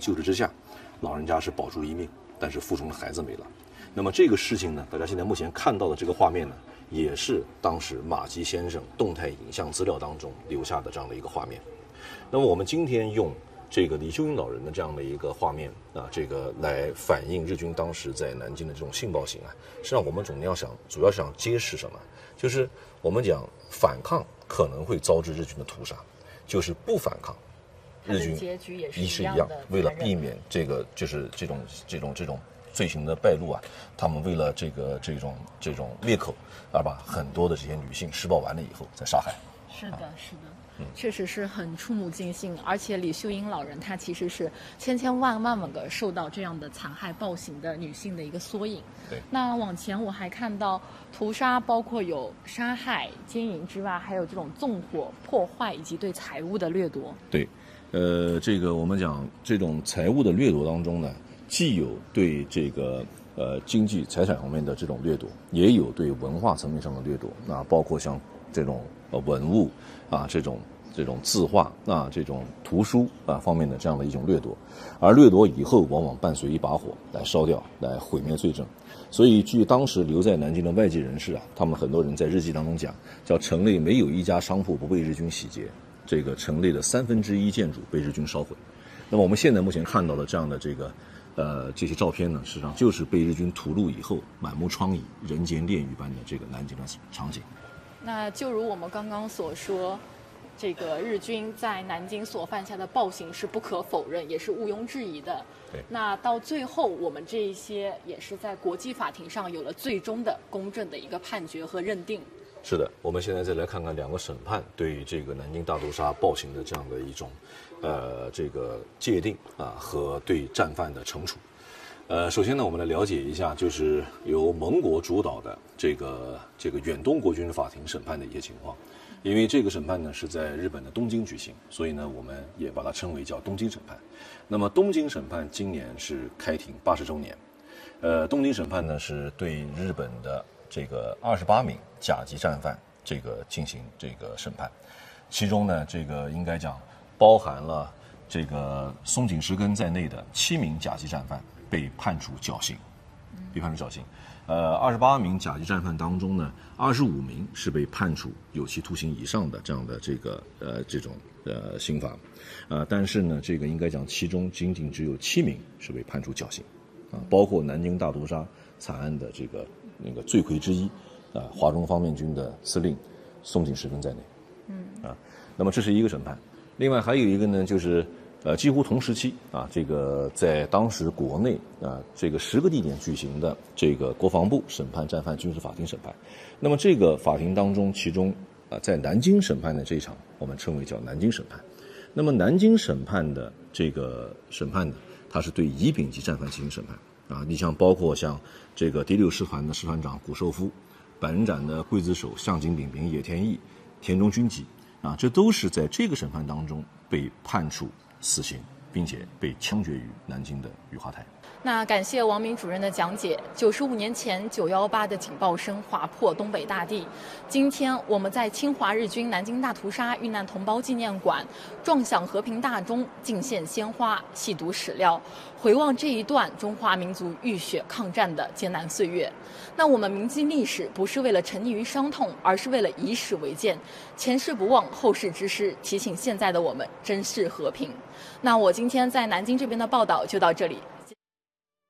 救治之下，老人家是保住一命，但是腹中的孩子没了。那么这个事情呢，大家现在目前看到的这个画面呢，也是当时马基先生动态影像资料当中留下的这样的一个画面。那么我们今天用这个李秀英老人的这样的一个画面啊，这个来反映日军当时在南京的这种性暴行啊，实际上我们主要想揭示什么？就是我们讲反抗可能会遭致日军的屠杀，就是不反抗，日军一是一样，为了避免这个就是这种罪行的败露啊，他们为了这种裂口，而把很多的这些女性施暴完了以后再杀害。 是的，是的，确实是很触目惊心。而且李秀英老人她其实是千万个受到这样的残害暴行的女性的一个缩影。 对。那往前我还看到屠杀，包括有杀害、奸淫之外，还有这种纵火、破坏以及对财物的掠夺。 对，这个我们讲这种财物的掠夺当中呢，既有对这个经济财产方面的这种掠夺，也有对文化层面上的掠夺啊，包括像这种文物啊，这种字画啊，这种图书啊方面的这样的一种掠夺，而掠夺以后往往伴随一把火来烧掉，来毁灭罪证。所以据当时留在南京的外籍人士啊，他们很多人在日记当中讲，叫城内没有一家商铺不被日军洗劫，这个城内的1/3建筑被日军烧毁。那么我们现在目前看到的这样的这些照片呢，实际上就是被日军屠戮以后满目疮痍、人间炼狱般的这个南京的场景。 那就如我们刚刚所说，这个日军在南京所犯下的暴行是不可否认，也是毋庸置疑的。 对。 那到最后，我们这一些也是在国际法庭上有了最终的公正的一个判决和认定。 是的，我们现在再来看看2个审判对于这个南京大屠杀暴行的这样的一种这个界定啊和对战犯的惩处。首先呢，我们来了解一下，就是由盟国主导的这个远东国军法庭审判的一些情况。因为这个审判呢是在日本的东京举行，所以呢我们也把它称为叫东京审判。那么东京审判今年是开庭80周年。东京审判呢是对日本的这个28名甲级战犯这个进行这个审判，其中呢这个应该讲包含了这个松井石根在内的7名甲级战犯被判处绞刑，28名甲级战犯当中呢，25名是被判处有期徒刑以上的这样的这种刑罚，但是呢，这个应该讲其中仅只有7名是被判处绞刑，包括南京大屠杀惨案的那个罪魁之一，华中方面军的司令松井石根在内，那么这是一个审判，另外还有一个呢就是。几乎同时期啊，这个在当时国内啊，这个10个地点举行的这个国防部审判战犯军事法庭审判。那么这个法庭当中，其中在南京审判的这一场，我们称为叫南京审判。那么南京审判的这个审判呢，它是对乙丙级战犯进行审判啊。你像包括像这个第6师团的师团长谷寿夫，百人斩的刽子手向井丙平、野田义、田中军吉啊，这都是在这个审判当中被判处死刑，并且被枪决于南京的雨花台。 那感谢王明主任的讲解。95年前918的警报声划破东北大地。今天我们在侵华日军南京大屠杀遇难同胞纪念馆撞响和平大钟，敬献鲜花，细读史料，回望这一段中华民族浴血抗战的艰难岁月。那我们铭记历史，不是为了沉溺于伤痛，而是为了以史为鉴，前事不忘，后事之师，提醒现在的我们珍视和平。那我今天在南京这边的报道就到这里，